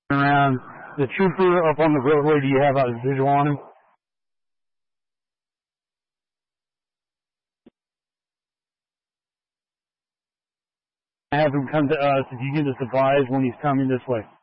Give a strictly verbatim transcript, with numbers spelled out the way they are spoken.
Around. The trooper up on the roadway, do you have a visual on him? Have him come to us if you get the supplies when he's coming this way.